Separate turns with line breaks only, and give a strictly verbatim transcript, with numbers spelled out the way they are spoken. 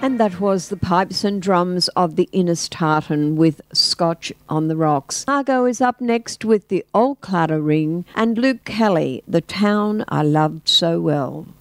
And that was the pipes and drums of the Innes Tartan with Scotch on the Rocks. Margot is up next with the Old Clutter Ring and Luke Kelly, The Town I Loved So Well.